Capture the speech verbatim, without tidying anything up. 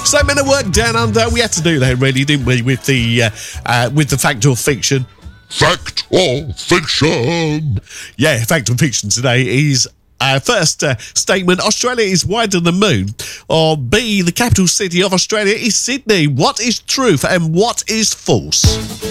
So men at work down under, we had to do that really, didn't we, with the uh, uh, with the fact or fiction. Fact or fiction? Yeah, fact or fiction today is uh, first uh, statement, Australia is wider than the moon. Or B, the capital city of Australia is Sydney. What is truth and what is false?